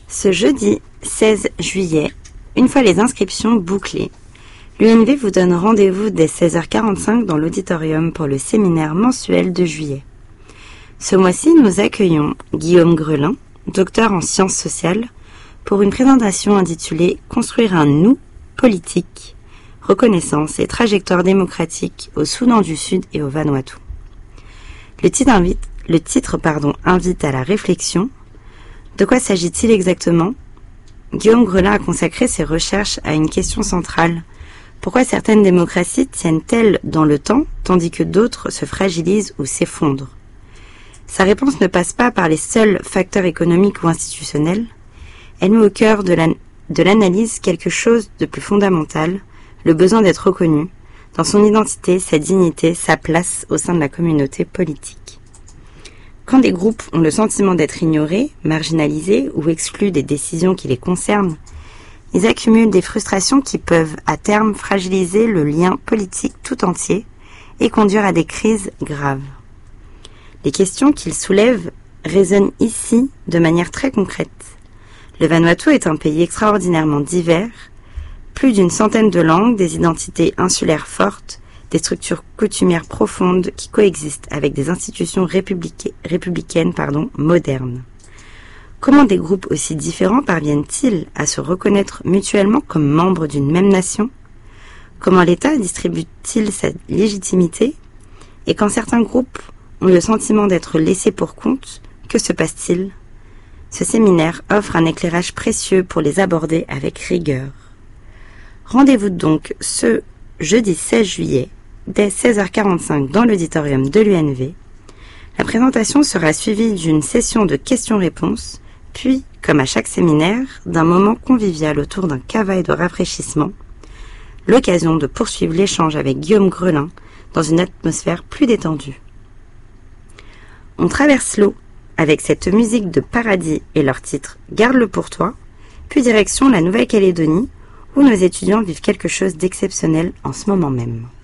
Ce jeudi 16 juillet, une fois les inscriptions bouclées, l'UNV vous donne rendez-vous dès 16h45 dans l'auditorium pour le séminaire mensuel de juillet. Ce mois-ci, nous accueillons Guillaume Grelin, docteur en sciences sociales, pour une présentation intitulée « Construire un nous politique, reconnaissance et trajectoire démocratique au Soudan du Sud et au Vanuatu ». Le titre invite à la réflexion. De quoi s'agit-il exactement ? Guillaume Grelin a consacré ses recherches à une question centrale. Pourquoi certaines démocraties tiennent-elles dans le temps, tandis que d'autres se fragilisent ou s'effondrent ? Sa réponse ne passe pas par les seuls facteurs économiques ou institutionnels. Elle met au cœur de l'analyse quelque chose de plus fondamental, le besoin d'être reconnu, dans son identité, sa dignité, sa place au sein de la communauté politique. Quand des groupes ont le sentiment d'être ignorés, marginalisés ou exclus des décisions qui les concernent, ils accumulent des frustrations qui peuvent, à terme, fragiliser le lien politique tout entier et conduire à des crises graves. Les questions qu'ils soulèvent résonnent ici de manière très concrète. Le Vanuatu est un pays extraordinairement divers, plus d'une centaine de langues, des identités insulaires fortes, des structures coutumières profondes qui coexistent avec des institutions républicaines modernes. Comment des groupes aussi différents parviennent-ils à se reconnaître mutuellement comme membres d'une même nation ? Comment l'État distribue-t-il sa légitimité ? Et quand certains groupes ont le sentiment d'être laissés pour compte, que se passe-t-il ? Ce séminaire offre un éclairage précieux pour les aborder avec rigueur. Rendez-vous donc ce jeudi 16 juillet, dès 16h45 dans l'auditorium de l'UNV. La présentation sera suivie d'une session de questions-réponses, puis, comme à chaque séminaire, d'un moment convivial autour d'un cavaille de rafraîchissement, l'occasion de poursuivre l'échange avec Guillaume Grelin dans une atmosphère plus détendue. On traverse l'eau avec cette musique de Paradis et leur titre « Garde-le pour toi », puis direction la Nouvelle-Calédonie, où nos étudiants vivent quelque chose d'exceptionnel en ce moment même.